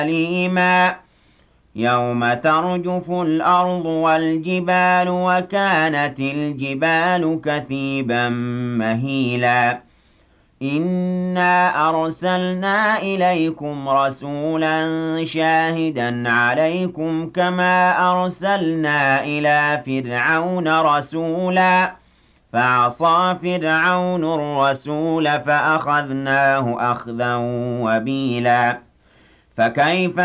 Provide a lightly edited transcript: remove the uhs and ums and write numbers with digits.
أليما يوم ترجف الأرض والجبال وكانت الجبال كثيبا مهيلا إنا أرسلنا إليكم رسولا شاهدا عليكم كما أرسلنا إلى فرعون رسولا فعصى فرعون الرسول فأخذناه أخذا وبيلا فكيف